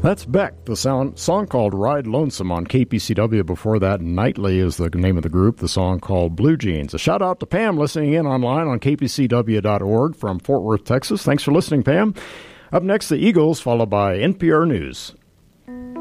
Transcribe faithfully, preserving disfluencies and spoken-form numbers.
That's Beck, the sound, song called Ride Lonesome on K P C W. Before that, Nightly is the name of the group, the song called Blue Jeans. A shout out to Pam listening in online on K P C W dot org from Fort Worth, Texas. Thanks for listening, Pam. Up next, the Eagles, followed by N P R News.